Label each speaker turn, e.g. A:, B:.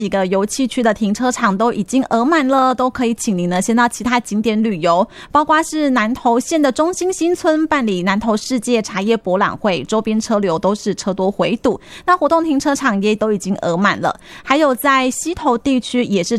A: 几个油气区的停车场都已经额满了，都可以请您呢先到其他景点旅游，包括是南投县的中心新村办理南投世界茶叶博览会，周边车流都是车多回堵，那活动停车场也都已经额满了。还有在溪头地区也是